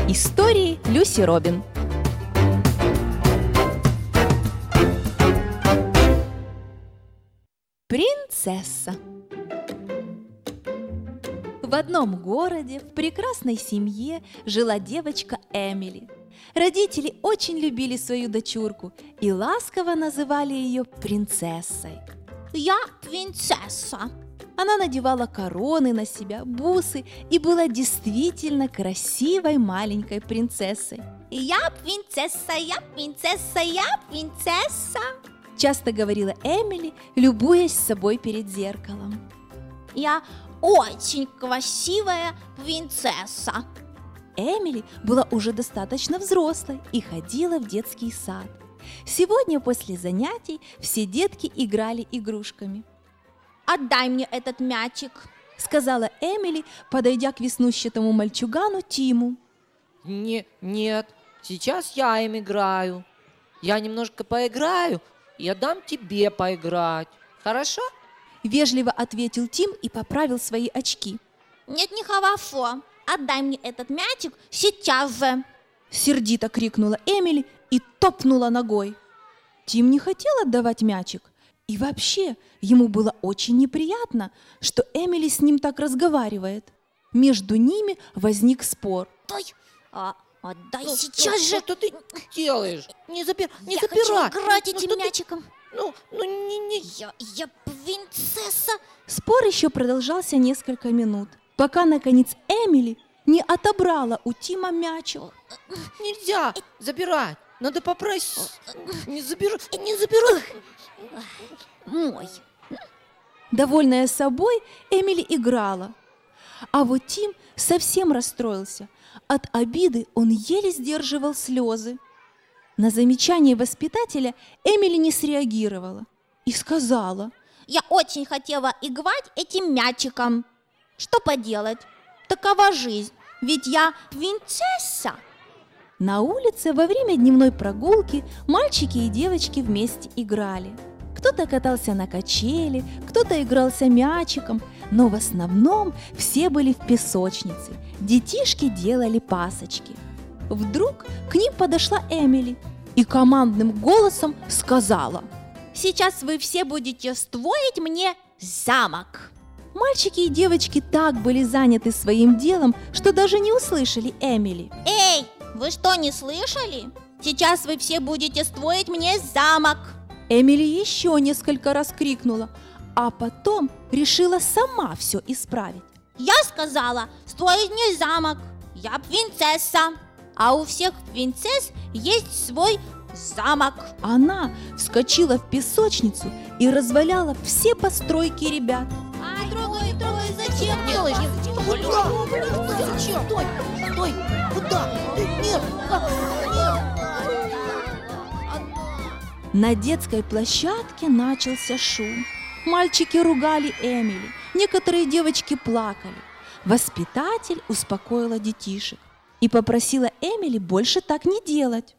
Истории Люси Робин. Принцесса. В одном городе, в прекрасной семье жила девочка Эмили. Родители очень любили свою дочурку и ласково называли ее принцессой. Я принцесса. Она надевала короны на себя, бусы и была действительно красивой маленькой принцессой. Я принцесса, я принцесса, я принцесса. Часто говорила Эмили, любуясь собой перед зеркалом. Я очень красивая принцесса. Эмили была уже достаточно взрослой и ходила в детский сад. Сегодня после занятий все детки играли игрушками. Отдай мне этот мячик, сказала Эмили, подойдя к веснущатому мальчугану Тиму. Нет, сейчас я им играю. Я немножко поиграю и отдам тебе поиграть. Хорошо? Вежливо ответил Тим и поправил свои очки. Нет, не хорошо. Отдай мне этот мячик сейчас же. Сердито крикнула Эмили и топнула ногой. Тим не хотел отдавать мячик. И вообще, ему было очень неприятно, что Эмили с ним так разговаривает. Между ними возник спор. Отдай сейчас же. Что ты делаешь? Не Я забирай. хочу играть этим что ты- мячиком. не. Я принцесса. Спор еще продолжался несколько минут, пока, наконец, Эмили не отобрала у Тима мячик. Нельзя забирать. Надо попросить. Не забирай. Мой. Довольная собой, Эмили играла. А вот Тим совсем расстроился. От обиды он еле сдерживал слезы. На замечание воспитателя Эмили не среагировала и сказала: Я очень хотела играть этим мячиком. Что поделать? Такова жизнь. Ведь я принцесса. На улице во время дневной прогулки мальчики и девочки вместе играли. Кто-то катался на качели, кто-то игрался мячиком, но в основном все были в песочнице. Детишки делали пасочки. Вдруг к ним подошла Эмили и командным голосом сказала: Сейчас вы все будете строить мне замок. Мальчики и девочки так были заняты своим делом, что даже не услышали Эмили. Эй, вы что, не слышали? Сейчас вы все будете строить мне замок. Эмили еще несколько раз крикнула, а потом решила сама все исправить. Я сказала строить мне замок. Я принцесса. А у всех принцесс есть свой замок. Она вскочила в песочницу и разваляла все постройки ребят. Ай, трогай, зачем делаешь? Зачем? Стой! Куда? Нет! На детской площадке начался шум. Мальчики ругали Эмили, некоторые девочки плакали. Воспитатель успокоила детишек и попросила Эмили больше так не делать.